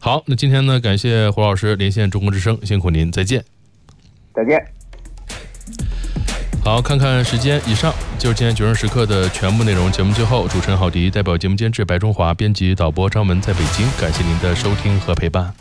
好，那今天呢，感谢胡老师连线中国之声，辛苦您，再见。 再见。 好，看看时间，以上就是今天9时时刻的全部内容。节目最后，主持人郝迪代表节目监制白中华、编辑导播张文在北京，感谢您的收听和陪伴。